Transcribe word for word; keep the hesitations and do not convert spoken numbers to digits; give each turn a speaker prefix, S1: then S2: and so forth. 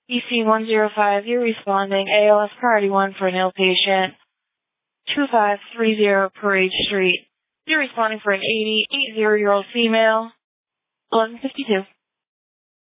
S1: E C one zero five, you're responding. A L S priority one for an ill patient. two five three zero Parade Street. You're responding for an eighty, eighty-year-old female. eleven fifty-two.